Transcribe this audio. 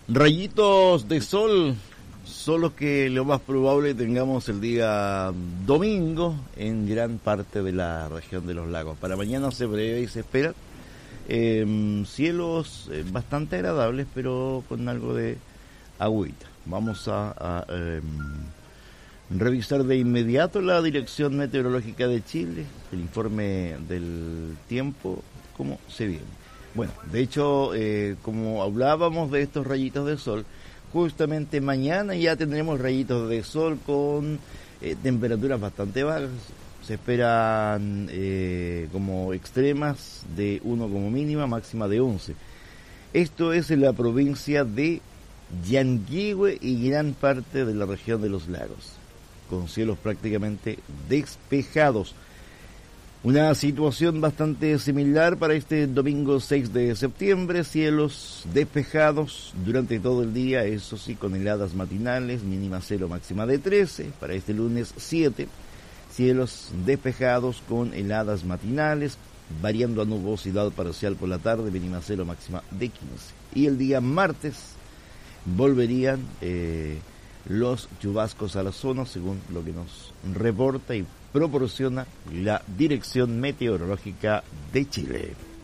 Rayitos de sol, solo que lo más probable tengamos el día domingo en gran parte de la región de los lagos. Para mañana se prevé y se espera cielos bastante agradables, pero con algo de agüita. Vamos a revisar de inmediato la Dirección Meteorológica de Chile, el informe del tiempo, cómo se viene. Bueno, de hecho, como hablábamos de estos rayitos de sol, justamente mañana ya tendremos rayitos de sol con temperaturas bastante bajas. Se esperan como extremas de 1 como mínima, máxima de 11. Esto es en la provincia de Yanguihue y gran parte de la región de los lagos, con cielos prácticamente despejados. Una situación bastante similar para este domingo 6 de septiembre, cielos despejados durante todo el día, eso sí, con heladas matinales, mínima 0, máxima de 13. Para este lunes 7, cielos despejados con heladas matinales, variando a nubosidad parcial por la tarde, mínima 0, máxima de 15. Y el día martes volverían los chubascos a la zona, según lo que nos reporta y proporciona la Dirección Meteorológica de Chile.